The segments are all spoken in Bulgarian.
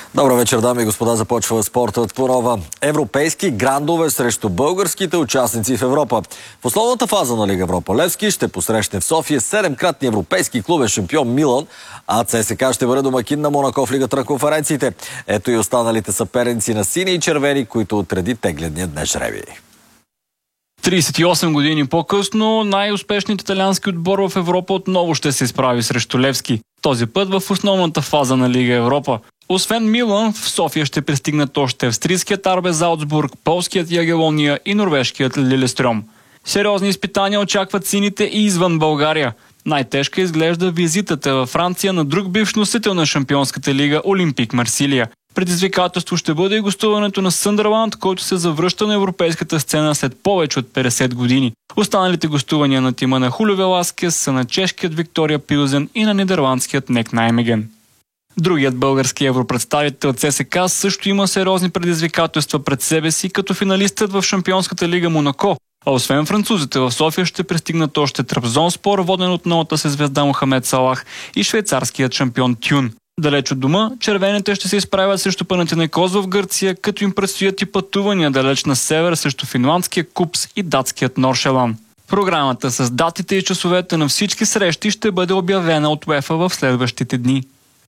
Добър вечер, дами и господа. Започва спортът по нова. Европейски грандове срещу българските участници в Европа. В основната фаза на Лига Европа Левски ще посрещне в София 7-кратни европейски клубен шампион Милан, а ЦСКА ще бъде домакин на Монако в Лигата на конференциите. Ето и останалите съперници на сини и червени, които отреди тегледния днес жребий. 38 години по-късно най-успешният италиански отбор в Европа отново ще се изправи срещу Левски. Този път в основната фаза на Лига Европа. Освен Милан, в София ще пристигнат още австрийският РБ Залцбург, полският Ягелония и норвежкият Лилестрьом. Сериозни изпитания очакват сините и извън България. Най-тежка изглежда визитата във Франция на друг бивш носител на Шампионската лига Олимпик Марсилия. Предизвикателство ще бъде и гостуването на Съндърланд, който се завръща на европейската сцена след повече от 50 години. Останалите гостувания на тима на Хулио Веласкес са на чешкият Виктория Пилзен и на нидерландският Нек Наймеген. Другият български европредставител ЦСКА също има сериозни предизвикателства пред себе си, като финалистът в Шампионската лига Монако. А освен французите, в София ще пристигнат още Трабзонспор, воден от новата се звезда Мохамед Салах, и швейцарският шампион Тюн. Далеч от дома, червените ще се изправят срещу Панатинайкос в Гърция, като им предстоят и пътувания далеч на север срещу финландския Купс и датският Норшелан. Програмата с датите и часовете на всички срещи ще бъде обявена от УЕФА в следващите дни.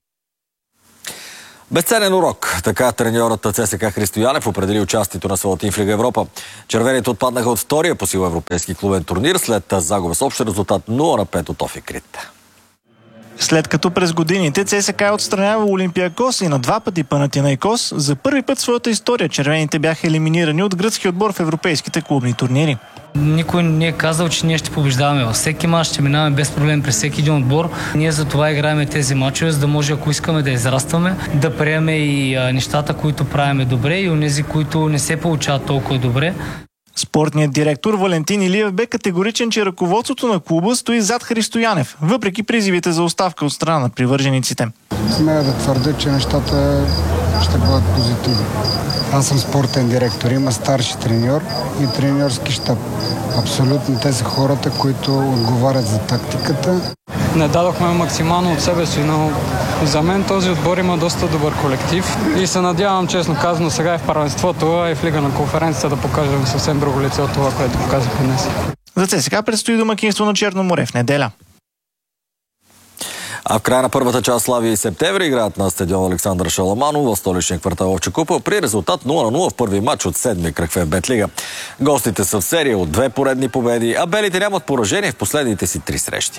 Безценен урок. Така треньорът ЦСКА Христо Янев определи участието на своя тим в Лига Европа. Червените отпаднаха от втория по сила европейски клубен турнир след загуба с общ резултат 0-5 от ОФИ Крит. След като през годините ЦСКА е отстранява Олимпиакос и на два пъти Панатинайкос, за първи път в своята история червените бяха елиминирани от гръцки отбор в европейските клубни турнири. Никой не е казал, че ние ще побеждаваме във всеки мач, ще минаваме без проблем през всеки един отбор. Ние за това играем тези мачове, за да може, ако искаме да израстваме, да приемем и нещата, които правиме добре, и онези, които не се получават толкова добре. Спортният директор Валентин Илиев бе категоричен, че ръководството на клуба стои зад Христо Янев, въпреки призивите за оставка от страна на привържениците. Смея да твърдя, че нещата ще бъдат позитивни. Аз съм спортен директор, има старши треньор и треньорски щаб. Абсолютно те са хората, които отговарят за тактиката. Не дадохме максимално от себе си, но за мен този отбор има доста добър колектив и се надявам, честно казано, сега и в първенството, и в Лига на конференцията да покажем съвсем друго лице от това, което показахме днес. За ЦСКА предстои домакинство на Черно море в неделя. А в края на първата част Славия и Септември играят на стадион Александър Шаламанов в столичния квартал Овча купа при резултат 0-0 в първи матч от седмия кръг в ФБ Лига. Гостите са в серия от 2 поредни победи, а белите нямат поражение в последните си 3 срещи.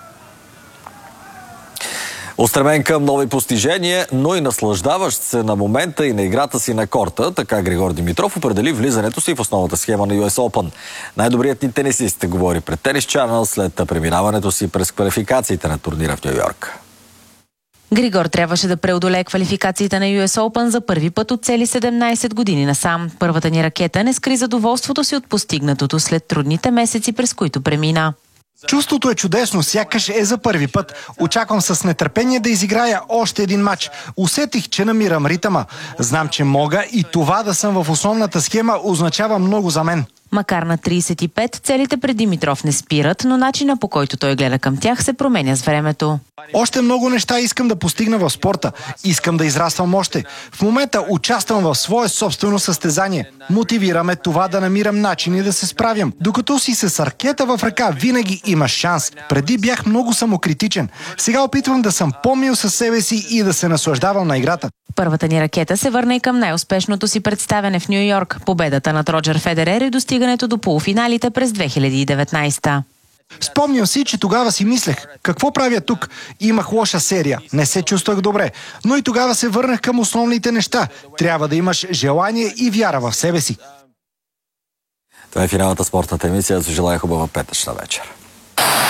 Устремен към нови постижения, но и наслаждаващ се на момента и на играта си на корта, така Григор Димитров определи влизането си в основната схема на US Open. Най-добрият ни тенисист говори пред Tennis Channel след преминаването си през квалификациите на турнира в Ню Йорк. Григор трябваше да преодолее квалификациите на US Open за първи път от цели 17 години насам. Първата ни ракета не скри задоволството си от постигнатото след трудните месеци, през които премина. Чувството е чудесно, сякаш е за първи път. Очаквам с нетърпение да изиграя още един матч. Усетих, че намирам ритъма. Знам, че мога и това да съм в основната схема означава много за мен. Макар на 35, целите пред Димитров не спират, но начина, по който той гледа към тях, се променя с времето. Още много неща искам да постигна в спорта. Искам да израствам още. В момента участвам в свое собствено състезание. Мотивираме това да намирам начини да се справям. Докато си с ракета в ръка, винаги имаш шанс. Преди бях много самокритичен. Сега опитвам да съм по-мил със себе си и да се наслаждавам на играта. Първата ни ракета се върна и към най-успешното си представяне в Ню Йорк. Победата над Роджер Федерер и достигането до полуфиналите през 2019. Спомням си, че тогава си мислех, какво правя тук? Имах лоша серия, не се чувствах добре, но и тогава се върнах към основните неща. Трябва да имаш желание и вяра в себе си. Това е финалната спортната емисия. Желая хубава петъчна вечер.